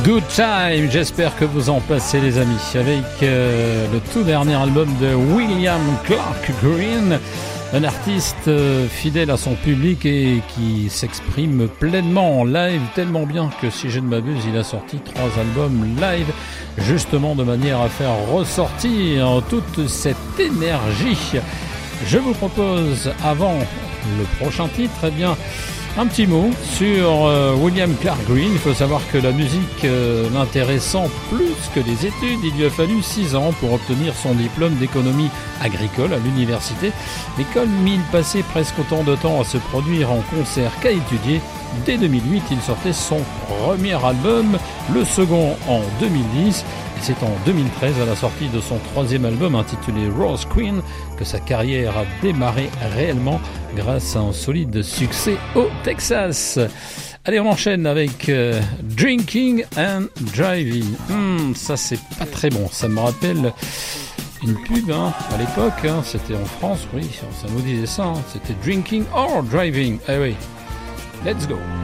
Good Time, j'espère que vous en passez les amis, avec le tout dernier album de William Clark Green, un artiste fidèle à son public et qui s'exprime pleinement en live, tellement bien que si je ne m'abuse, il a sorti 3 albums live, justement de manière à faire ressortir toute cette énergie. Je vous propose, avant le prochain titre, eh bien, un petit mot sur William Clark Green. Il faut savoir que la musique l'intéressant plus que les études, il lui a fallu 6 ans pour obtenir son diplôme d'économie agricole à l'université. Mais comme il passait presque autant de temps à se produire en concert qu'à étudier, dès 2008, il sortait son premier album, le second en 2010. Et c'est en 2013, à la sortie de son 3e album intitulé Rose Queen, que sa carrière a démarré réellement grâce à un solide succès au Texas. Allez, on enchaîne avec Drinking and Driving. Ça, c'est pas très bon. Ça me rappelle une pub à l'époque. C'était en France, oui, ça nous disait ça. C'était Drinking or Driving. Eh oui, let's go.